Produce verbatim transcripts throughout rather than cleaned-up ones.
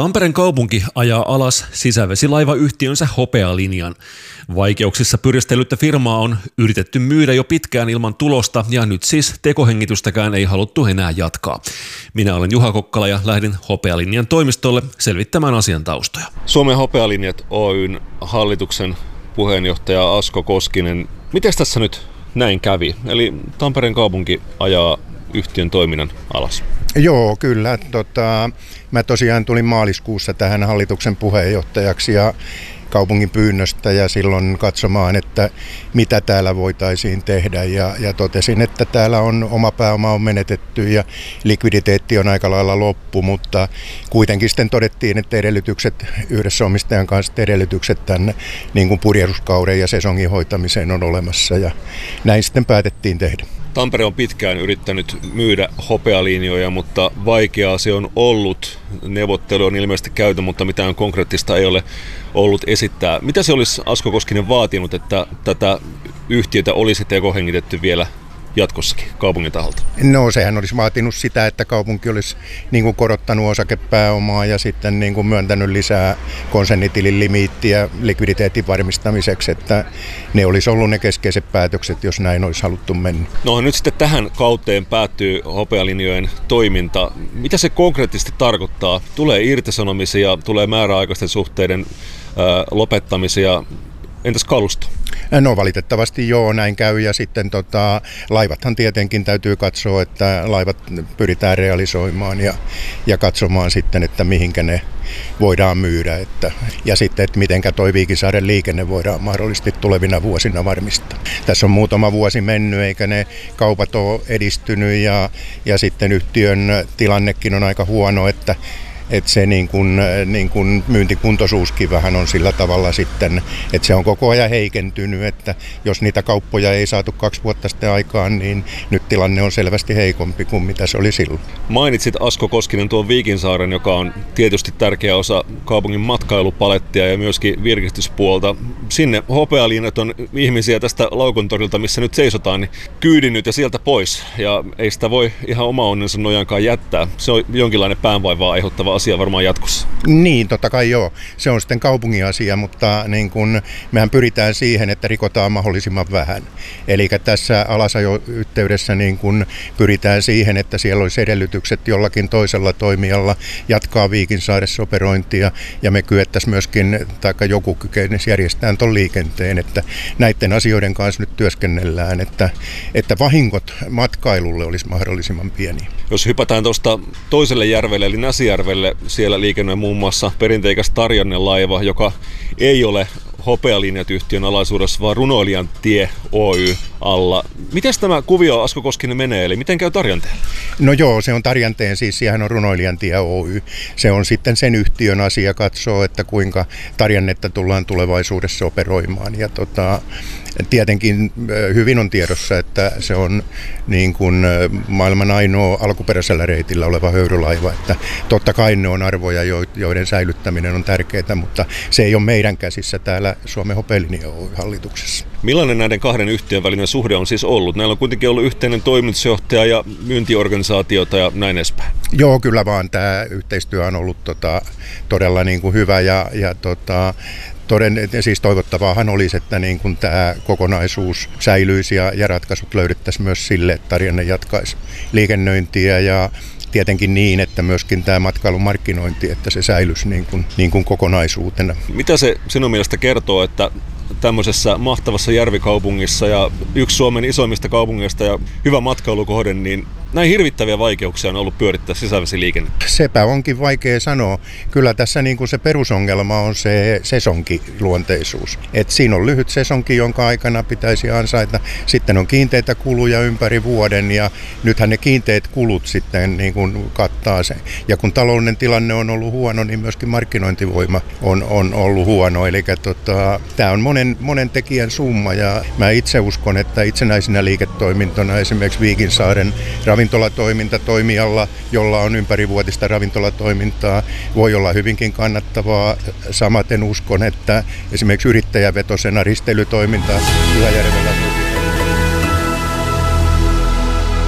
Tampereen kaupunki ajaa alas sisävesilaivayhtiönsä Hopealinjan. Vaikeuksissa pyristellyttä firmaa on yritetty myydä jo pitkään ilman tulosta ja nyt siis tekohengitystäkään ei haluttu enää jatkaa. Minä olen Juha Kokkala ja lähdin Hopealinjan toimistolle selvittämään asian taustoja. Suomen Hopealinjat Oyn hallituksen puheenjohtaja Asko Koskinen. Miten tässä nyt näin kävi? Eli Tampereen kaupunki ajaa yhtiön toiminnan alas. Joo, kyllä. Tota, mä tosiaan tulin maaliskuussa tähän hallituksen puheenjohtajaksi ja kaupungin pyynnöstä ja silloin katsomaan, että mitä täällä voitaisiin tehdä ja, ja totesin, että täällä on oma pääoma on menetetty ja likviditeetti on aika lailla loppu, mutta kuitenkin sitten todettiin, että edellytykset yhdessä omistajan kanssa edellytykset tänne niin kuin purjehduskauden ja sesongin hoitamiseen on olemassa ja näin sitten päätettiin tehdä. Tampere on pitkään yrittänyt myydä hopealinjoja, mutta vaikeaa se on ollut. Neuvottelu on ilmeisesti käyty, mutta mitään konkreettista ei ole ollut esittää. Mitä se olisi Asko Koskinen vaatinut, että tätä yhtiötä olisi tekohengitetty vielä jatkossakin kaupungin taholta? No sehän olisi vaatinut sitä, että kaupunki olisi niin kuin korottanut osakepääomaa ja sitten niin kuin myöntänyt lisää konsernitilin limiittiä likviditeetin varmistamiseksi, että ne olisi ollut ne keskeiset päätökset, jos näin olisi haluttu mennä. No nyt sitten tähän kauteen päättyy hopealinjojen toiminta. Mitä se konkreettisesti tarkoittaa? Tulee irtisanomisia, tulee määräaikaisten suhteiden ää, lopettamisia. Entäs kalusto? No valitettavasti joo, näin käy ja sitten tota, laivathan tietenkin täytyy katsoa, että laivat pyritään realisoimaan ja, ja katsomaan sitten, että mihinkä ne voidaan myydä että, ja sitten, että mitenkä toi Viikinsaaren liikenne voidaan mahdollisesti tulevina vuosina varmistaa. Tässä on muutama vuosi mennyt eikä ne kaupat ole edistynyt ja, ja sitten yhtiön tilannekin on aika huono, että että se niin kuin, niin kuin myyntikuntoisuuskin vähän on sillä tavalla sitten, että se on koko ajan heikentynyt, että jos niitä kauppoja ei saatu kaksi vuotta sitten aikaan, niin nyt tilanne on selvästi heikompi kuin mitä se oli silloin. Mainitsit Asko Koskinen tuon Viikinsaaren, joka on tietysti tärkeä osa kaupungin matkailupalettia ja myöskin virkistyspuolta. Sinne hopealinjat on ihmisiä tästä Laukontorilta, missä nyt seisotaan, niin kyydinnyt ja sieltä pois. Ja ei sitä voi ihan oma onnensa nojankaan jättää. Se on jonkinlainen päänvaivaa aiheuttava asia varmaan jatkossa. Niin, totta kai joo. Se on sitten kaupungin asia, mutta niin kun, mehän pyritään siihen, että rikotaan mahdollisimman vähän. Eli tässä alasajo-yhteydessä niin kun pyritään siihen, että siellä olisi edellytykset jollakin toisella toimijalla jatkaa Viikinsaaressa operointia ja me kyettäisiin myöskin, tai joku kykenisi järjestämään tuon liikenteen, että näiden asioiden kanssa nyt työskennellään, että, että vahingot matkailulle olisi mahdollisimman pieniä. Jos hypätään tuosta toiselle järvelle, eli Näsijärvelle, siellä liikennöi muun muassa perinteikäs Tarjanne-laiva, joka ei ole Hopealinjat-yhtiön alaisuudessa, vaan Runoilijan tie Oy alla. Miten tämä kuvio, Asko Koskinen, menee? Eli miten käy Tarjanteella? No joo, se on Tarjanteen, siis siihen on Runoilijan tie Oy. Se on sitten sen yhtiön asia katsoa, että kuinka Tarjannetta tullaan tulevaisuudessa operoimaan. Ja tota, tietenkin hyvin on tiedossa, että se on niin kuin maailman ainoa alkuperäisellä reitillä oleva höyrylaiva. Että totta kai ne on arvoja, joiden säilyttäminen on tärkeää, mutta se ei ole meidän käsissä täällä Suomen Hopealinja Oy-hallituksessa. Millainen näiden kahden yhtiön välinen suhde on siis ollut? Näillä on kuitenkin ollut yhteinen toimitusjohtaja ja myyntiorganisaatiota ja näin edespäin. Joo, kyllä vaan tämä yhteistyö on ollut tota, todella niin kuin hyvä ja, ja tota, toden, siis toivottavaahan olisi, että niin kuin tämä kokonaisuus säilyisi ja, ja ratkaisut löydettäisiin myös sille, että Tarjanne jatkaisi liikennöintiä ja tietenkin niin, että myöskin tämä matkailun markkinointi, että se säilyisi niin kuin, niin kuin kokonaisuutena. Mitä se sinun mielestä kertoo, että tämmöisessä mahtavassa järvikaupungissa ja yksi Suomen isoimmista kaupungeista ja hyvä matkailukohde, niin näin hirvittäviä vaikeuksia on ollut pyörittää sisävesiliikennettä? Sepä onkin vaikea sanoa. Kyllä tässä niin kuin se perusongelma on se sesonkiluonteisuus. Et siinä on lyhyt sesonki, jonka aikana pitäisi ansaita. Sitten on kiinteitä kuluja ympäri vuoden ja nythän ne kiinteät kulut sitten niin kuin kattaa sen. Ja kun taloudellinen tilanne on ollut huono, niin myöskin markkinointivoima on, on ollut huono. Eli tota, tämä on monen, monen tekijän summa ja mä itse uskon, että itsenäisenä liiketoimintona esimerkiksi Viikinsaaren ravintolatoiminta toimijalla, jolla on ympärivuotista ravintolatoimintaa, voi olla hyvinkin kannattavaa. Samaten uskon, että esimerkiksi yrittäjävetosena risteilytoiminta Pyhäjärvellä.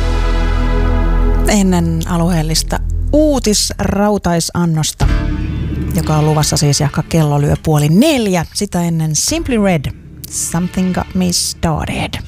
Ennen alueellista uutisrautaisannosta joka on luvassa siis, jahka kello lyö puoli neljä. Sitä ennen Simply Red, Something Got Me Started.